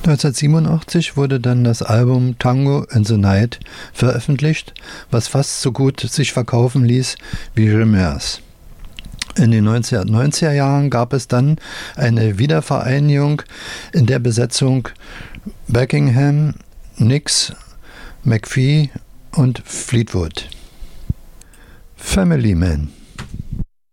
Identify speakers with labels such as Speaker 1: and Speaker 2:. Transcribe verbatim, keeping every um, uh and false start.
Speaker 1: neunzehnhundertsiebenundachtzig wurde dann das Album Tango in the Night veröffentlicht, was fast so gut sich verkaufen ließ wie Jemers. In den neunzehnhundertneunziger Jahren gab es dann eine Wiedervereinigung in der Besetzung Buckingham, Nicks, McPhee und Fleetwood. Family Man.